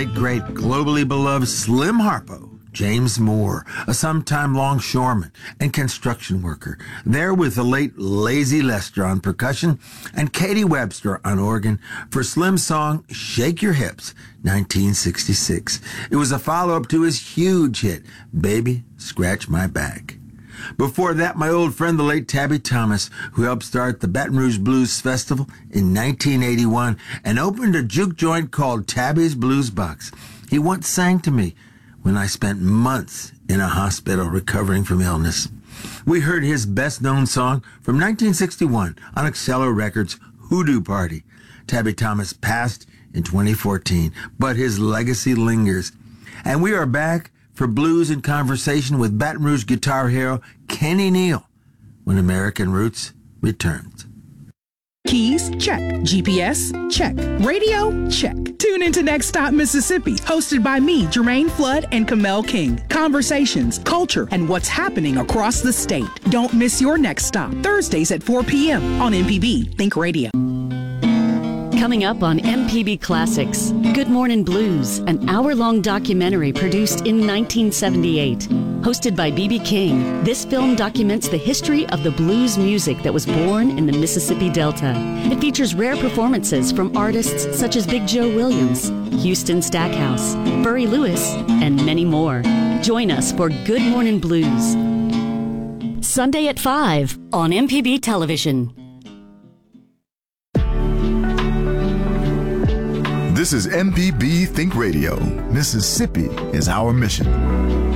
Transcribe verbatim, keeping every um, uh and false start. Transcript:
late, great, globally beloved Slim Harpo, James Moore, a sometime longshoreman and construction worker, there with the late Lazy Lester on percussion and Katie Webster on organ for Slim's song Shake Your Hips, nineteen sixty-six. It was a follow-up to his huge hit, Baby, Scratch My Back. Before that, my old friend, the late Tabby Thomas, who helped start the Baton Rouge Blues Festival in nineteen eighty-one and opened a juke joint called Tabby's Blues Box. He once sang to me when I spent months in a hospital recovering from illness. We heard his best-known song from nineteen sixty-one on Excello Records' Hoodoo Party. Tabby Thomas passed in twenty fourteen, but his legacy lingers. And we are back for Blues in Conversation with Baton Rouge guitar hero Kenny Neal when American Roots returns. Keys? Check. G P S? Check. Radio? Check. Tune into Next Stop Mississippi, hosted by me, Jermaine Flood and Kamel King. Conversations, culture, and what's happening across the state. Don't miss your next stop, Thursdays at four p.m. on M P B Think Radio. Coming up on M P B Classics, Good Morning Blues, an hour-long documentary produced in nineteen seventy-eight. Hosted by B B King, this film documents the history of the blues music that was born in the Mississippi Delta. It features rare performances from artists such as Big Joe Williams, Houston Stackhouse, Burry Lewis, and many more. Join us for Good Morning Blues, Sunday at five on M P B Television. This is M P B Think Radio. Mississippi is our mission.